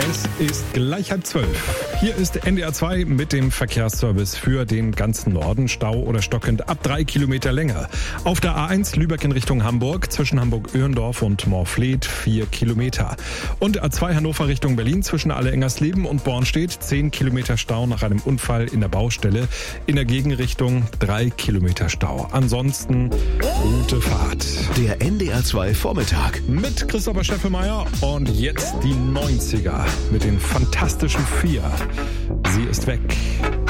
Es ist gleich 11:30. Hier ist NDR 2 mit dem Verkehrsservice für den ganzen Norden. Stau oder stockend ab 3 Kilometer Länge. Auf der A1 Lübeck in Richtung Hamburg, zwischen Hamburg-Öhrendorf und Moorfleet 4 Kilometer. Und A2 Hannover Richtung Berlin, zwischen Alle-Engersleben und Bornstedt 10 Kilometer Stau nach einem Unfall in der Baustelle. In der Gegenrichtung 3 Kilometer Stau. Ansonsten gute Fahrt. Der NDR 2 Vormittag. Mit Christopher Steffelmeier und jetzt die 90er mit den Fantastischen Vier. Sie ist weg.